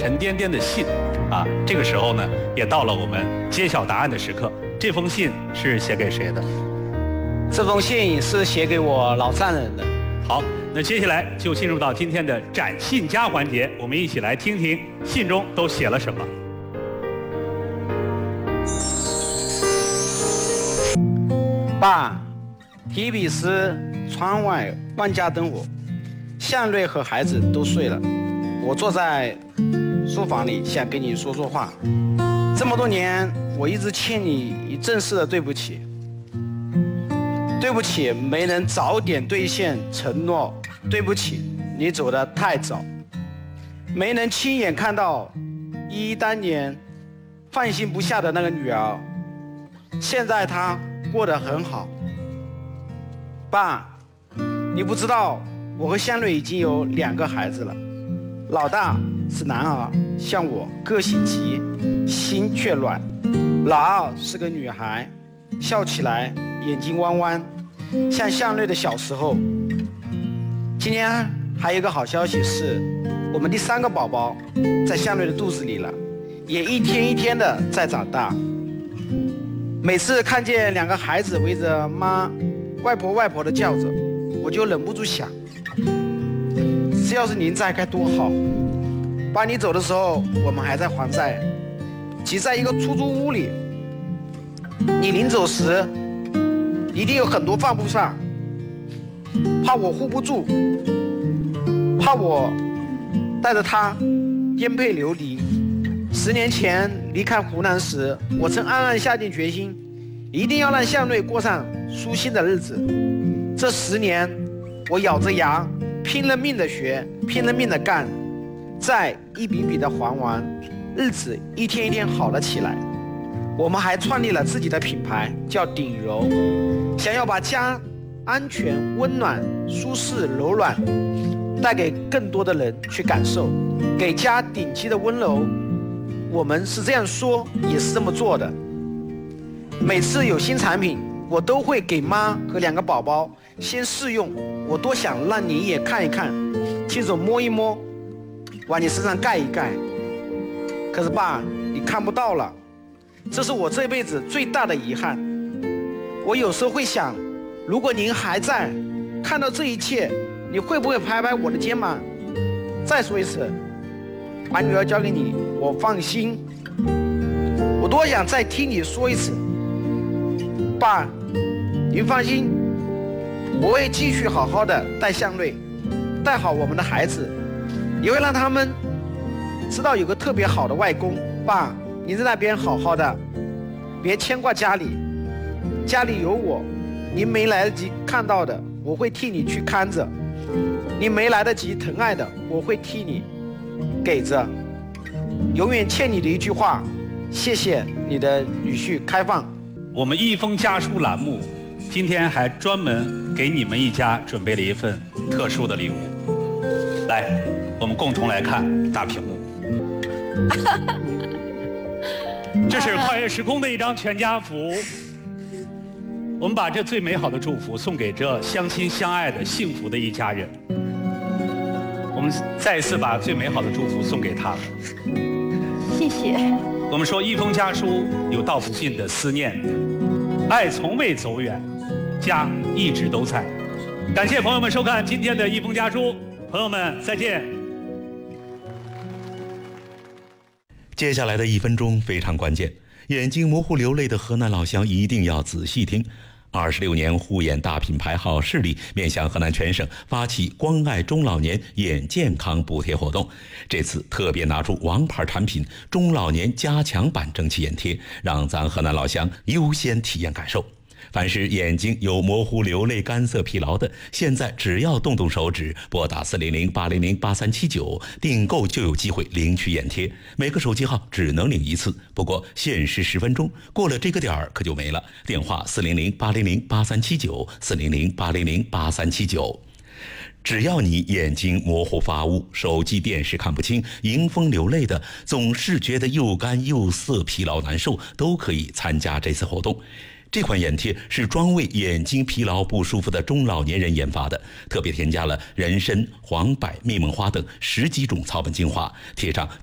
沉甸甸的信啊。这个时候呢，也到了我们揭晓答案的时刻。这封信是写给谁的？ 这封信是写给我老丈人的。 好，那接下来就进入到今天的展信佳环节，我们一起来听听信中都写了什么。 爸，提笔时窗外万家灯火，向瑞和孩子都睡了，我坐在书房里想跟你说说话。这么多年，我一直欠你一正式的对不起。对不起，没能早点兑现承诺。对不起，你走得太早，没能亲眼看到依依当年放心不下的那个女儿。现在她过得很好。爸，你不知道，我和香瑞已经有2个孩子了。老大是男儿，像我，个性急，心却软；老二是个女孩，笑起来眼睛弯弯，像向瑞的小时候。今天还有一个好消息是，我们第3个宝宝在向瑞的肚子里了，也一天一天的在长大。每次看见2个孩子围着妈、外婆的叫着，我就忍不住想，这要是您在该多好。爸，你走的时候我们还在还债，挤在一个出租屋里，你临走时一定有很多放不上，怕我护不住，怕我带着他颠沛流离。10年前离开湖南时，我曾暗暗下定决心，一定要让向瑞过上舒心的日子。这10年，我咬着牙，拼了命的学，拼了命的干，债一笔笔的还完，日子一天一天好了起来。我们还创立了自己的品牌，叫鼎柔，想要把家安全、温暖、舒适、柔软带给更多的人去感受，给家顶级的温柔。我们是这样说，也是这么做的。每次有新产品，我都会给妈和2个宝宝先试用。我多想让你也看一看，亲手摸一摸，往你身上盖一盖。可是爸，你看不到了，这是我这辈子最大的遗憾。我有时候会想，如果您还在，看到这一切，你会不会拍拍我的肩膀？再说一次，把女儿交给你，我放心。我多想再听你说一次，爸，您放心，我会继续好好的带向瑞，带好我们的孩子，也会让他们知道有个特别好的外公。爸，您在那边好好的，别牵挂家里，家里有我，您没来得及看到的，我会替你去看着；你没来得及疼爱的，我会替你给着。永远欠你的一句话，谢谢你的女婿开放。 我们一封家书栏目今天还专门给你们一家准备了一份特殊的礼物。来，我们共同来看大屏幕。这是跨越时空的一张全家福。我们把这最美好的祝福送给这相亲相爱的幸福的一家人。我们再一次把最美好的祝福送给他们。 谢谢。 我们说一封家书有道不尽的思念，爱从未走远，家一直都在。感谢朋友们收看今天的一封家书，朋友们再见。 接下来的1分钟非常关键，眼睛模糊流泪的河南老乡一定要仔细听。26年护眼大品牌好视力面向河南全省发起关爱中老年眼健康补贴活动，这次特别拿出王牌产品中老年加强版蒸汽眼贴，让咱河南老乡优先体验感受。凡是眼睛有模糊、流泪、干涩、疲劳的，现在只要动动手指，拨打400-800-8379订购就有机会领取眼贴。每个手机号只能领1次，不过限时10分钟，过了这个点儿可就没了。电话400-800-8379 400-800-8379。只要你眼睛模糊发雾，手机电视看不清，迎风流泪的，总是觉得又干又涩、疲劳难受，都可以参加这次活动。这款眼贴是专为眼睛疲劳不舒服的中老年人研发的，特别添加了人参、黄柏、蜜蒙花等10几种草本精华，贴上